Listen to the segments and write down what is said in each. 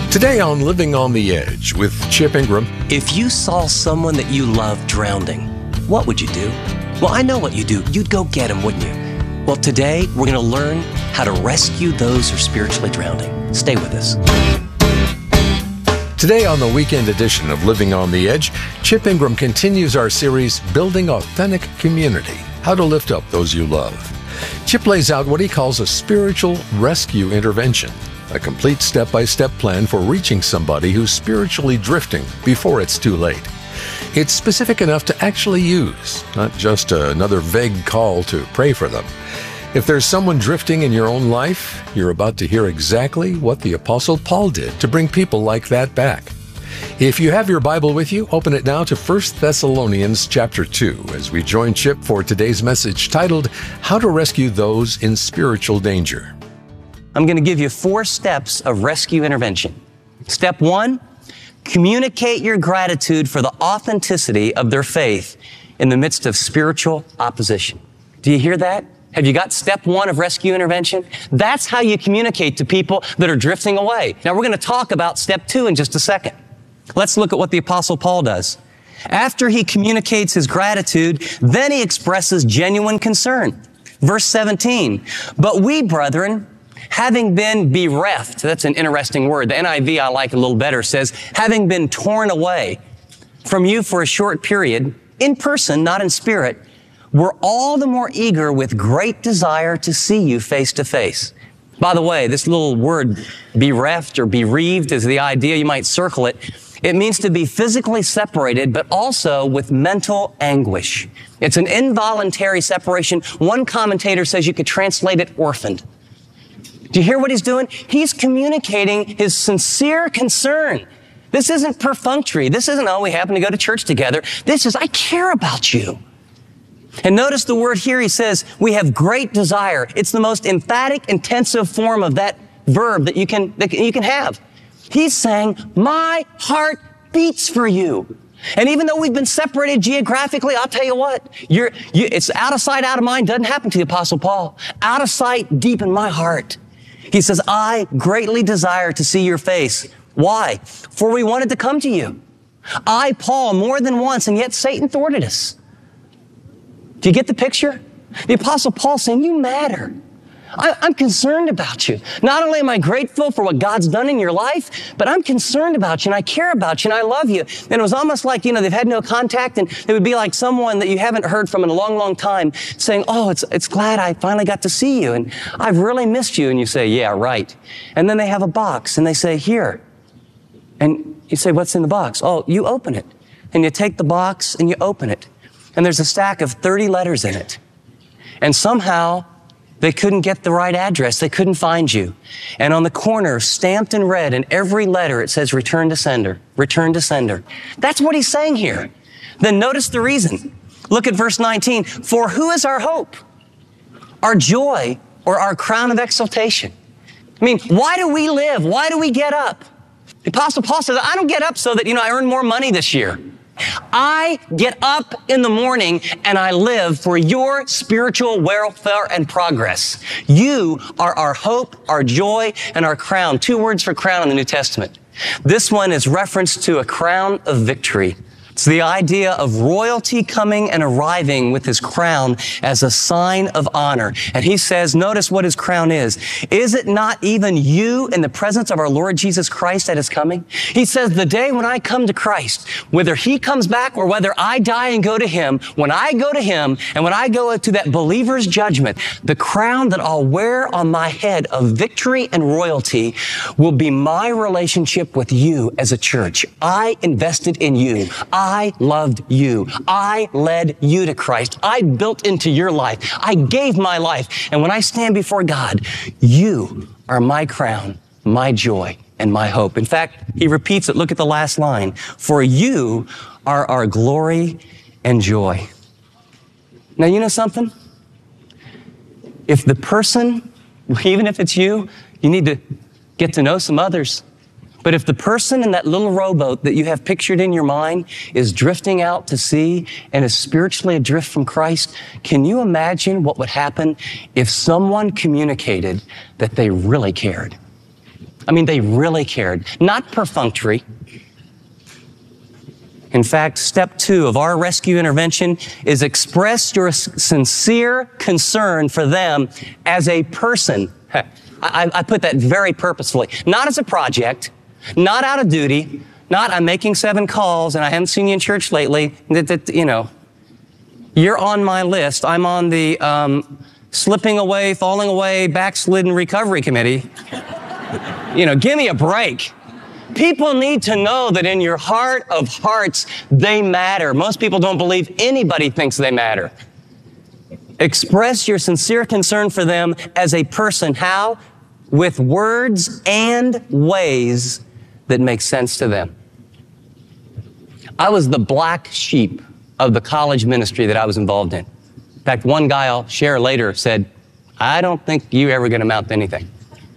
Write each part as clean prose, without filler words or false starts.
Today on Living on the Edge with Chip Ingram. If you saw someone that you love drowning, what would you do? Well, I know what you'd do. You'd go get them, wouldn't you? Well, today we're going to learn how to rescue those who are spiritually drowning. Stay with us. Today on the weekend edition of Living on the Edge, Chip Ingram continues our series, Building Authentic Community, How to Lift Up Those You Love. Chip lays out what he calls a spiritual rescue intervention, a complete step-by-step plan for reaching somebody who's spiritually drifting before it's too late. It's specific enough to actually use, not just another vague call to pray for them. If there's someone drifting in your own life, you're about to hear exactly what the Apostle Paul did to bring people like that back. If you have your Bible with you, open it now to 1 Thessalonians chapter 2 as we join Chip for today's message titled, How to Rescue Those in Spiritual Danger. I'm going to give you 4 steps of rescue intervention. Step 1, communicate your gratitude for the authenticity of their faith in the midst of spiritual opposition. Do you hear that? Have you got step 1 of rescue intervention? That's how you communicate to people that are drifting away. Now we're going to talk about step 2 in just a second. Let's look at what the Apostle Paul does. After he communicates his gratitude, then he expresses genuine concern. Verse 17, but we, brethren, having been bereft, that's an interesting word. The NIV I like a little better, says, having been torn away from you for a short period, in person, not in spirit, we're all the more eager with great desire to see you face to face. By the way, this little word, bereft or bereaved, is the idea. You might circle it. It means to be physically separated, but also with mental anguish. It's an involuntary separation. One commentator says you could translate it orphaned. Do you hear what he's doing? He's communicating his sincere concern. This isn't perfunctory. This isn't, oh, we happen to go to church together. This is, I care about you. And notice the word here, he says, we have great desire. It's the most emphatic, intensive form of that verb that you can have. He's saying, my heart beats for you. And even though we've been separated geographically, I'll tell you what, it's out of sight, out of mind. Doesn't happen to the Apostle Paul. Out of sight, deep in my heart. He says, I greatly desire to see your face. Why? For we wanted to come to you. I, Paul, more than once, and yet Satan thwarted us. Do you get the picture? The Apostle Paul saying, you matter. I'm concerned about you. Not only am I grateful for what God's done in your life, but I'm concerned about you and I care about you and I love you. And it was almost like, they've had no contact and it would be like someone that you haven't heard from in a long, long time saying, oh, it's glad I finally got to see you and I've really missed you. And you say, yeah, right. And then they have a box and they say, here. And you say, what's in the box? Oh, you open it. And you take the box and you open it. And there's a stack of 30 letters in it. And somehow they couldn't get the right address. They couldn't find you. And on the corner, stamped in red, in every letter, it says, return to sender, return to sender. That's what he's saying here. Then notice the reason. Look at verse 19. For who is our hope, our joy, or our crown of exaltation? I mean, why do we live? Why do we get up? The Apostle Paul says, I don't get up so that, I earn more money this year. I get up in the morning and I live for your spiritual welfare and progress. You are our hope, our joy, and our crown. 2 words for crown in the New Testament. This one is reference to a crown of victory. It's the idea of royalty coming and arriving with his crown as a sign of honor. And he says, notice what his crown is. Is it not even you in the presence of our Lord Jesus Christ that is coming? He says, the day when I come to Christ, whether he comes back or whether I die and go to him, when I go to him and when I go to that believer's judgment, the crown that I'll wear on my head of victory and royalty will be my relationship with you as a church. I invested in you. I loved you. I led you to Christ. I built into your life. I gave my life. And when I stand before God, you are my crown, my joy, and my hope. In fact, he repeats it. Look at the last line. For you are our glory and joy. Now, you know something? If the person, even if it's you, you need to get to know some others. But if the person in that little rowboat that you have pictured in your mind is drifting out to sea and is spiritually adrift from Christ, can you imagine what would happen if someone communicated that they really cared? I mean, they really cared. Not perfunctory. In fact, step 2 of our rescue intervention is express your sincere concern for them as a person. I put that very purposefully. Not as a project, not out of duty, not I'm making 7 calls and I haven't seen you in church lately. You know, you're on my list. I'm on the slipping away, falling away, backslidden recovery committee. You know, give me a break. People need to know that in your heart of hearts, they matter. Most people don't believe anybody thinks they matter. Express your sincere concern for them as a person. How? With words and ways that make sense to them. I was the black sheep of the college ministry that I was involved in. In fact, one guy I'll share later said, I don't think you're ever going to amount to anything.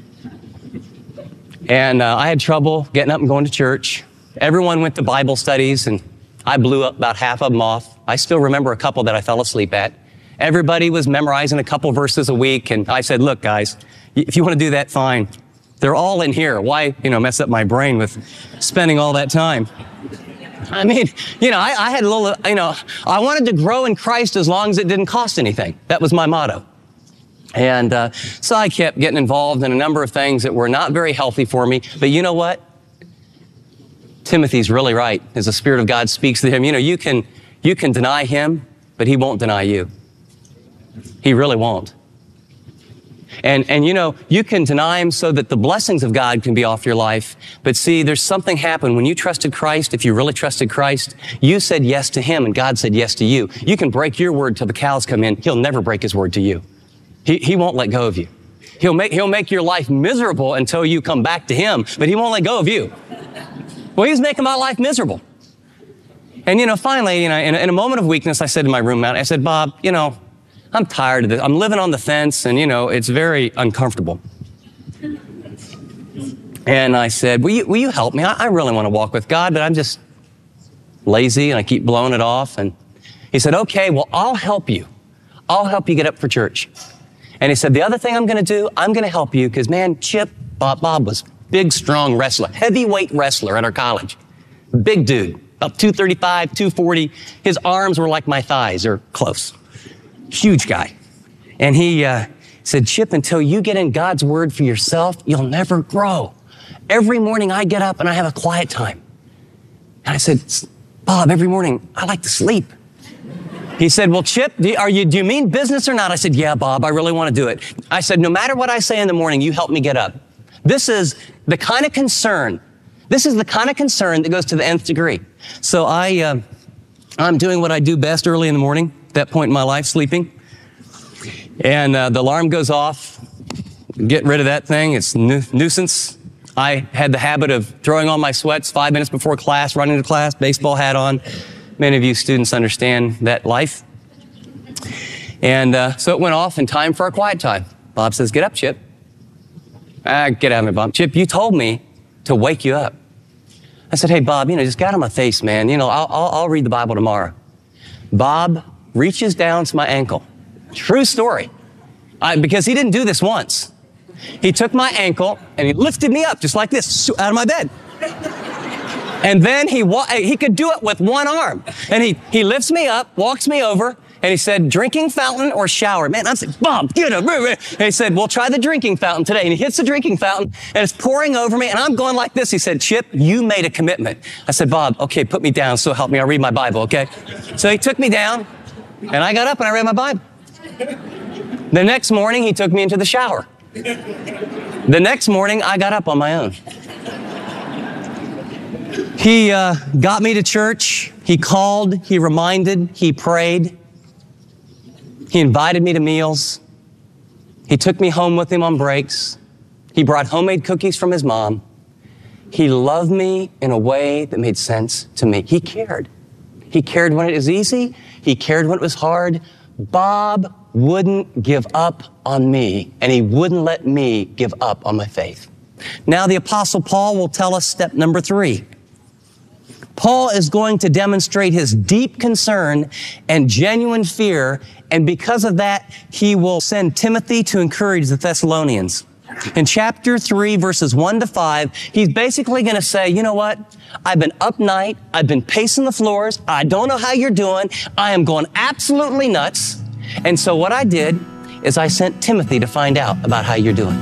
And I had trouble getting up and going to church. Everyone went to Bible studies, and I blew up about half of them off. I still remember a couple that I fell asleep at. Everybody was memorizing a couple verses a week, and I said, look, guys, if you want to do that, fine. They're all in here. Why, mess up my brain with spending all that time? I mean, I had a little, I wanted to grow in Christ as long as it didn't cost anything. That was my motto. And so I kept getting involved in a number of things that were not very healthy for me. But you know what? Timothy's really right. As the Spirit of God speaks to him, you can deny him, but he won't deny you. He really won't. And you can deny him so that the blessings of God can be off your life. But see, there's something happened. When you trusted Christ, if you really trusted Christ, you said yes to him and God said yes to you. You can break your word till the cows come in. He'll never break his word to you. He won't let go of you. He'll make your life miserable until you come back to him, but he won't let go of you. Well, he was making my life miserable. And finally, in a moment of weakness, I said to my roommate, I said, Bob, I'm tired of this. I'm living on the fence and, it's very uncomfortable. And I said, will you help me? I really want to walk with God, but I'm just lazy and I keep blowing it off. And he said, okay, well, I'll help you. I'll help you get up for church. And he said, the other thing I'm going to do, I'm going to help you because, man, Bob was big, strong wrestler, heavyweight wrestler at our college. Big dude, up 235, 240. His arms were like my thighs or close. Huge guy. And he said, Chip, until you get in God's word for yourself, you'll never grow. Every morning I get up and I have a quiet time. And I said, Bob, every morning I like to sleep. He said, well, Chip, do you mean business or not? I said, yeah, Bob, I really want to do it. I said, no matter what I say in the morning, you help me get up. This is the kind of concern that goes to the nth degree. So I'm doing what I do best early in the morning, at that point in my life, sleeping. And the alarm goes off. Get rid of that thing. It's nuisance. I had the habit of throwing on my sweats 5 minutes before class, running to class, baseball hat on. Many of you students understand that life. And so it went off in time for our quiet time. Bob says, get up, Chip. Get out of me, Bob. Chip, you told me to wake you up. I said, hey, Bob, just get out of my face, man. I'll read the Bible tomorrow. Bob reaches down to my ankle. True story. Because he didn't do this once. He took my ankle and he lifted me up just like this, out of my bed. And then he could do it with one arm. And he lifts me up, walks me over, and he said, drinking fountain or shower? Man, I'm saying, Bob, get up. And he said, we'll try the drinking fountain today. And he hits the drinking fountain, and it's pouring over me, and I'm going like this. He said, Chip, you made a commitment. I said, Bob, okay, put me down, so help me. I'll read my Bible, okay? So he took me down, and I got up, and I read my Bible. The next morning, he took me into the shower. The next morning, I got up on my own. He got me to church. He called. He reminded. He prayed. He invited me to meals. He took me home with him on breaks. He brought homemade cookies from his mom. He loved me in a way that made sense to me. He cared. He cared when it was easy. He cared when it was hard. Bob wouldn't give up on me, and he wouldn't let me give up on my faith. Now the Apostle Paul will tell us step number 3. Paul is going to demonstrate his deep concern and genuine fear, and because of that, he will send Timothy to encourage the Thessalonians. In chapter 3, verses 1 to 5, he's basically going to say, you know what? I've been up night. I've been pacing the floors. I don't know how you're doing. I am going absolutely nuts. And so what I did is I sent Timothy to find out about how you're doing.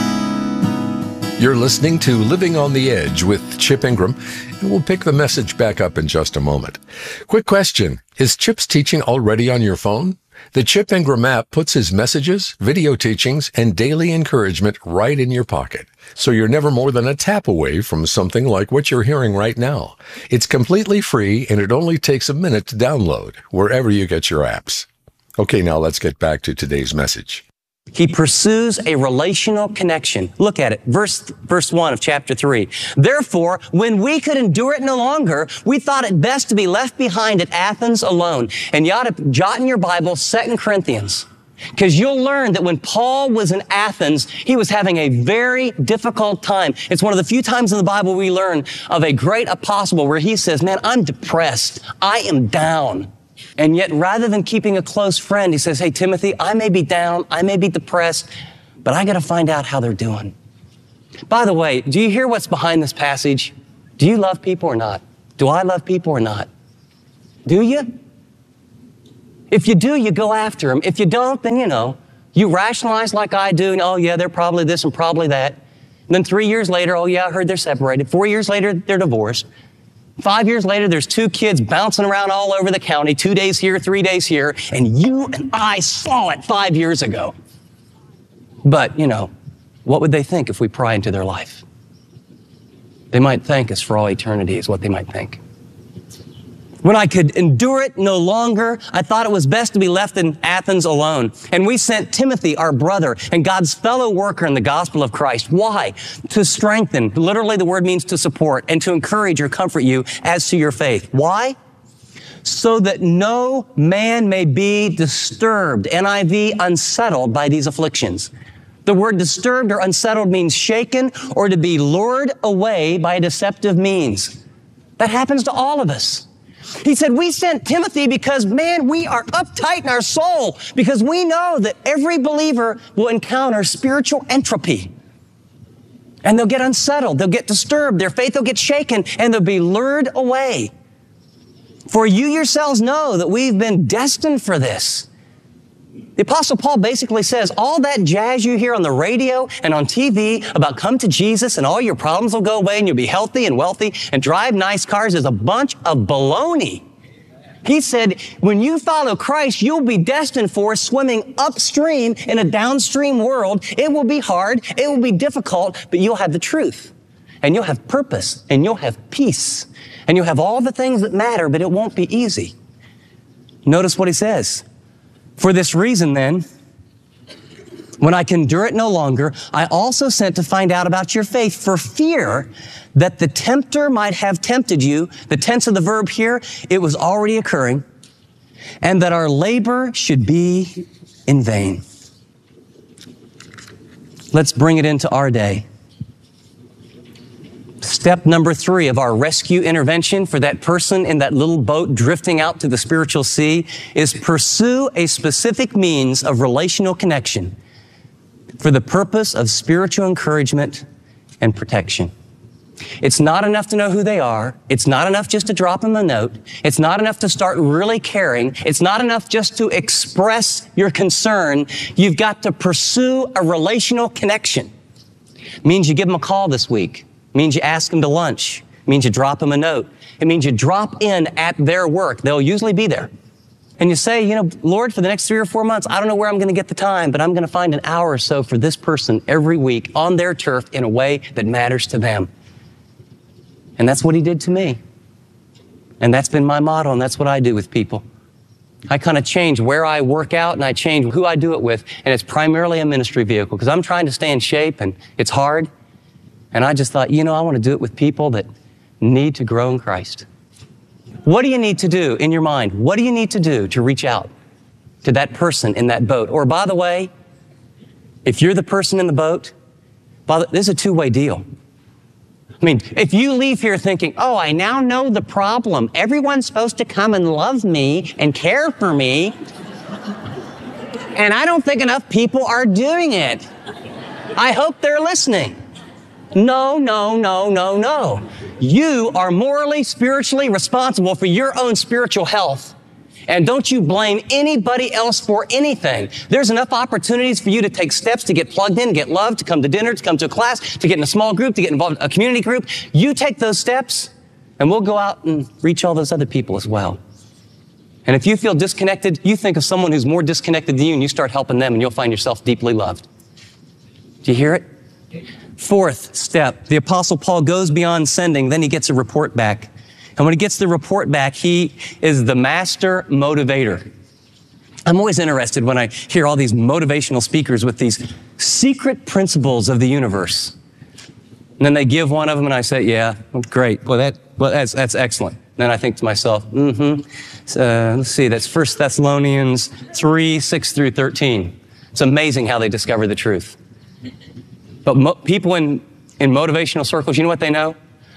You're listening to Living on the Edge with Chip Ingram, and we'll pick the message back up in just a moment. Quick question. Is Chip's teaching already on your phone? The Chip Ingram app puts his messages, video teachings, and daily encouragement right in your pocket, so you're never more than a tap away from something like what you're hearing right now. It's completely free, and it only takes a minute to download wherever you get your apps. Okay, now let's get back to today's message. He pursues a relational connection. Look at it. Verse 1 of chapter 3. Therefore, when we could endure it no longer, we thought it best to be left behind at Athens alone. And you ought to jot in your Bible 2 Corinthians. Because you'll learn that when Paul was in Athens, he was having a very difficult time. It's one of the few times in the Bible we learn of a great apostle where he says, man, I'm depressed. I am down. And yet, rather than keeping a close friend, he says, hey, Timothy, I may be down, I may be depressed, but I got to find out how they're doing. By the way, do you hear what's behind this passage? Do you love people or not? Do I love people or not? Do you? If you do, you go after them. If you don't, then, you rationalize like I do, and, oh, yeah, they're probably this and probably that. And then 3 years later, oh, yeah, I heard they're separated. 4 years later, they're divorced. 5 years later, there's 2 kids bouncing around all over the county, 2 days here, 3 days here, and you and I saw it 5 years ago. But, what would they think if we pry into their life? They might thank us for all eternity is what they might think. When I could endure it no longer, I thought it was best to be left in Athens alone. And we sent Timothy, our brother, and God's fellow worker in the gospel of Christ. Why? To strengthen. Literally, the word means to support and to encourage or comfort you as to your faith. Why? So that no man may be disturbed, NIV, unsettled by these afflictions. The word disturbed or unsettled means shaken or to be lured away by deceptive means. That happens to all of us. He said, we sent Timothy because, man, we are uptight in our soul because we know that every believer will encounter spiritual entropy. And they'll get unsettled. They'll get disturbed. Their faith will get shaken and they'll be lured away. For you yourselves know that we've been destined for this. The Apostle Paul basically says all that jazz you hear on the radio and on TV about come to Jesus and all your problems will go away and you'll be healthy and wealthy and drive nice cars is a bunch of baloney. He said, when you follow Christ, you'll be destined for swimming upstream in a downstream world. It will be hard. It will be difficult, but you'll have the truth and you'll have purpose and you'll have peace and you'll have all the things that matter, but it won't be easy. Notice what he says. For this reason, then, when I can endure it no longer, I also sent to find out about your faith for fear that the tempter might have tempted you. The tense of the verb here, it was already occurring, and that our labor should be in vain. Let's bring it into our day. Step number 3 of our rescue intervention for that person in that little boat drifting out to the spiritual sea is pursue a specific means of relational connection for the purpose of spiritual encouragement and protection. It's not enough to know who they are. It's not enough just to drop them a note. It's not enough to start really caring. It's not enough just to express your concern. You've got to pursue a relational connection. It means you give them a call this week. It means you ask them to lunch. It means you drop them a note. It means you drop in at their work. They'll usually be there. And you say, Lord, for the next 3 or 4 months, I don't know where I'm going to get the time, but I'm going to find an hour or so for this person every week on their turf in a way that matters to them. And that's what he did to me. And that's been my motto, and that's what I do with people. I kind of change where I work out and I change who I do it with, and it's primarily a ministry vehicle because I'm trying to stay in shape and it's hard. And I just thought, I want to do it with people that need to grow in Christ. What do you need to do in your mind? What do you need to do to reach out to that person in that boat? Or by the way, if you're the person in the boat, this is a two-way deal. I mean, if you leave here thinking, oh, I now know the problem. Everyone's supposed to come and love me and care for me. And I don't think enough people are doing it. I hope they're listening. No, no, no, no, no. You are morally, spiritually responsible for your own spiritual health. And don't you blame anybody else for anything. There's enough opportunities for you to take steps to get plugged in, get loved, to come to dinner, to come to a class, to get in a small group, to get involved in a community group. You take those steps, and we'll go out and reach all those other people as well. And if you feel disconnected, you think of someone who's more disconnected than you, and you start helping them, and you'll find yourself deeply loved. Do you hear it? Fourth step, the Apostle Paul goes beyond sending, then he gets a report back. And when he gets the report back, he is the master motivator. I'm always interested when I hear all these motivational speakers with these secret principles of the universe. And then they give one of them and I say, yeah, great. Well, that's excellent. Then I think to myself, let's see, that's 1 Thessalonians 3, 6 through 13. It's amazing how they discover the truth. But people in motivational circles, you know what they know?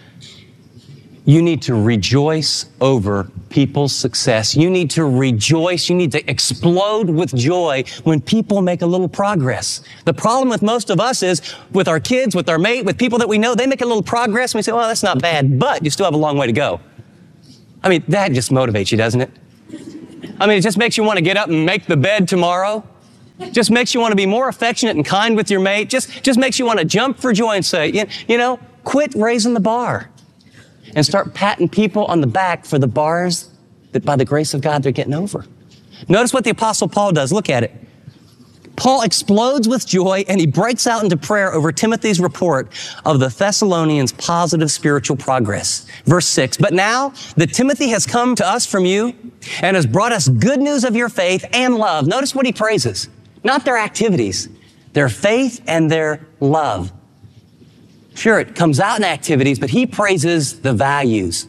You need to rejoice over people's success. You need to rejoice. You need to explode with joy when people make a little progress. The problem with most of us is with our kids, with our mate, with people that we know, they make a little progress and we say, well, that's not bad, but you still have a long way to go. I mean, that just motivates you, doesn't it? I mean, it just makes you want to get up and make the bed tomorrow. Just makes you want to be more affectionate and kind with your mate. Just makes you want to jump for joy and say, you know, quit raising the bar. And start patting people on the back for the bars that by the grace of God they're getting over. Notice what the Apostle Paul does. Look at it. Paul explodes with joy and he breaks out into prayer over Timothy's report of the Thessalonians' positive spiritual progress. Verse 6, but now that Timothy has come to us from you and has brought us good news of your faith and love. Notice what he praises. Not their activities, their faith and their love. Sure, it comes out in activities, but he praises the values.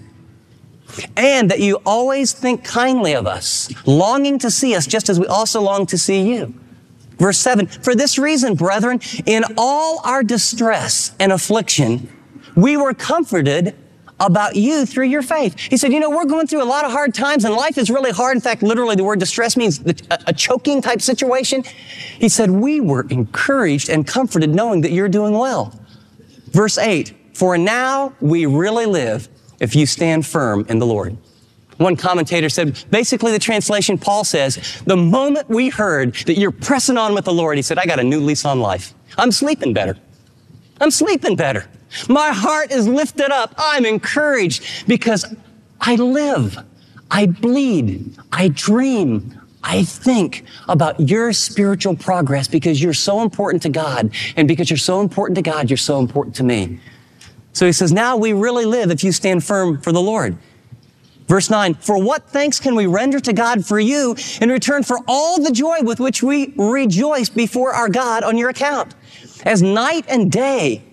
And that you always think kindly of us, longing to see us just as we also long to see you. Verse 7, for this reason, brethren, in all our distress and affliction, we were comforted about you through your faith. He said, you know, we're going through a lot of hard times and life is really hard. In fact, literally the word distress means a choking type situation. He said, we were encouraged and comforted knowing that you're doing well. Verse 8, for now we really live if you stand firm in the Lord. One commentator said, basically the translation, Paul says, the moment we heard that you're pressing on with the Lord, he said, I got a new lease on life. I'm sleeping better. I'm sleeping better. My heart is lifted up. I'm encouraged because I live, I bleed, I dream, I think about your spiritual progress because you're so important to God. And because you're so important to God, you're so important to me. So he says, now we really live if you stand firm for the Lord. Verse 9, for what thanks can we render to God for you in return for all the joy with which we rejoice before our God on your account? As night and day,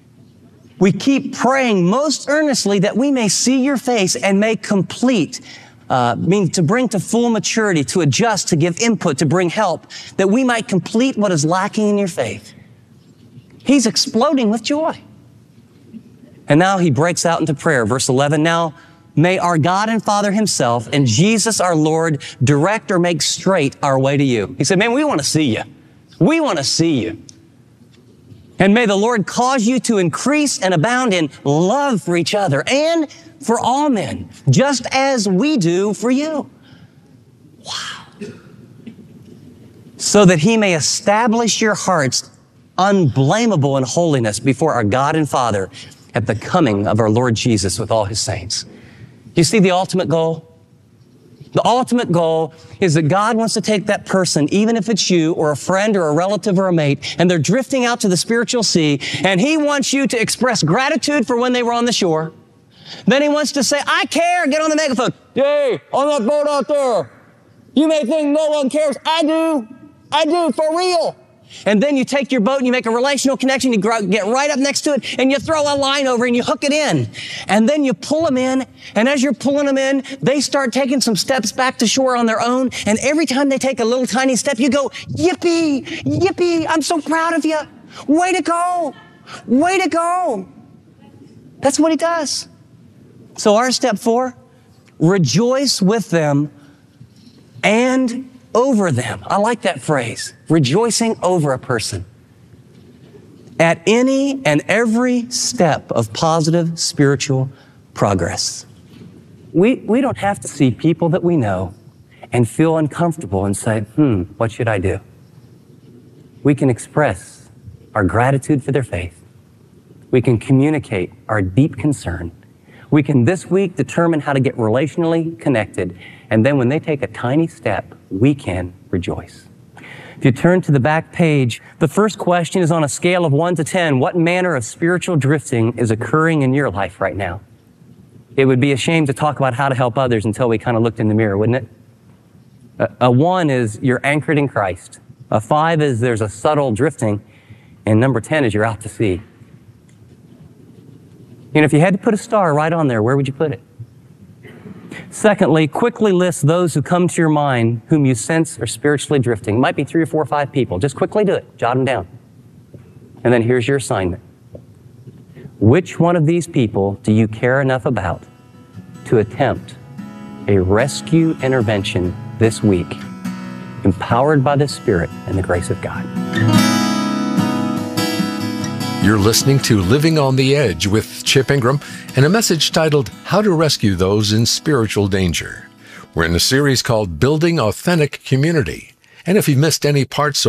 we keep praying most earnestly that we may see your face and may complete to bring to full maturity, to adjust, to give input, to bring help, that we might complete what is lacking in your faith. He's exploding with joy. And now he breaks out into prayer. Verse 11, now may our God and Father himself and Jesus our Lord direct or make straight our way to you. He said, man, we want to see you. We want to see you. And may the Lord cause you to increase and abound in love for each other and for all men, just as we do for you. Wow. So that he may establish your hearts unblameable in holiness before our God and Father at the coming of our Lord Jesus with all his saints. You see the ultimate goal? The ultimate goal is that God wants to take that person, even if it's you or a friend or a relative or a mate, and they're drifting out to the spiritual sea, and he wants you to express gratitude for when they were on the shore. Then he wants to say, I care, get on the megaphone. Hey, on that boat out there. You may think no one cares. I do, for real. And then you take your boat and you make a relational connection, you get right up next to it, and you throw a line over and you hook it in. And then you pull them in, and as you're pulling them in, they start taking some steps back to shore on their own, and every time they take a little tiny step, you go, yippee, yippee, I'm so proud of you. Way to go. Way to go. That's what he does. So our step 4, rejoice with them and over them. I like that phrase, rejoicing over a person. at any and every step of positive spiritual progress. We don't have to see people that we know and feel uncomfortable and say, what should I do? We can express our gratitude for their faith. We can communicate our deep concern. We can this week determine how to get relationally connected. And then when they take a tiny step, we can rejoice. If you turn to the back page, the first question is on a scale of 1 to 10. What manner of spiritual drifting is occurring in your life right now? It would be a shame to talk about how to help others until we kind of looked in the mirror, wouldn't it? A 1 is you're anchored in Christ. A 5 is there's a subtle drifting. And number 10 is you're out to sea. You know, if you had to put a star right on there, where would you put it? Secondly, quickly list those who come to your mind whom you sense are spiritually drifting. It might be 3 or 4 or 5 people. Just quickly do it. Jot them down. And then here's your assignment. Which one of these people do you care enough about to attempt a rescue intervention this week, empowered by the Spirit and the grace of God? You're listening to Living on the Edge with Chip Ingram and a message titled How to Rescue Those in Spiritual Danger. We're in a series called Building Authentic Community. And if you've missed any parts